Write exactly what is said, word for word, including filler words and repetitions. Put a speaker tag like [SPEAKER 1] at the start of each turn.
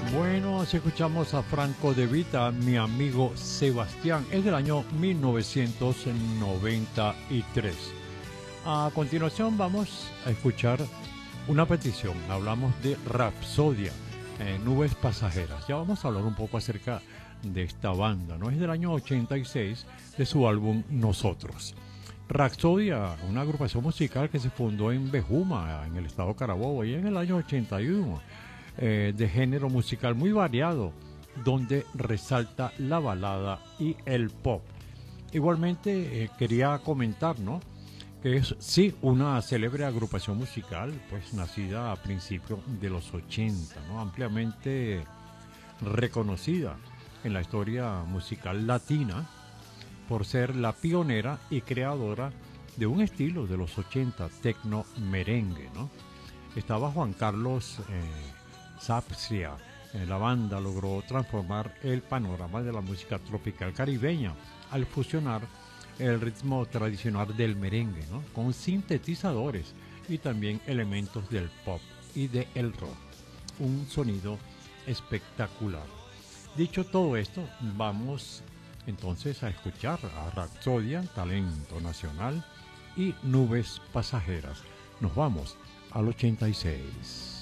[SPEAKER 1] Bueno, así escuchamos a Franco De Vita, mi amigo Sebastián, es del año mil novecientos noventa y tres. A continuación vamos a escuchar una petición, hablamos de Rapsodia, eh, Nubes Pasajeras. Ya vamos a hablar un poco acerca de esta banda, ¿no? Es del año ochenta y seis, de su álbum Nosotros. Rapsodia, una agrupación musical que se fundó en Bejuma, en el estado Carabobo, y en el año ochenta y uno. Eh, de género musical muy variado, donde resalta la balada y el pop. Igualmente eh, quería comentar, ¿no?, que es sí una célebre agrupación musical, pues nacida a principios de los ochenta, ¿no?, ampliamente reconocida en la historia musical latina por ser la pionera y creadora de un estilo de los ochenta, tecno merengue, ¿no? Estaba Juan Carlos eh, Sapsia. Eh, la banda logró transformar el panorama de la música tropical caribeña al fusionar el ritmo tradicional del merengue, ¿no?, con sintetizadores y también elementos del pop y del rock. Un sonido espectacular. Dicho todo esto, vamos entonces a escuchar a Rapsodia, talento nacional, y Nubes Pasajeras. Nos vamos al ochenta y seis.